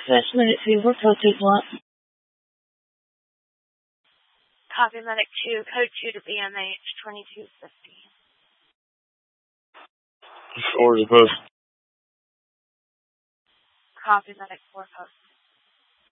Dispatch Medic 2, we're posted what? Copy Medic 2, code 2 to BMH 2250. Order post. Copy Medic 4 post.